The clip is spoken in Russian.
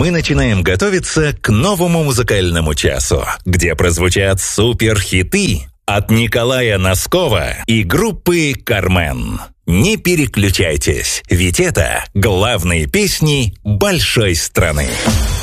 мы начинаем готовиться к новому музыкальному часу, где прозвучат суперхиты от Николая Носкова и группы «Кармен». Не переключайтесь, ведь это главные песни большой страны.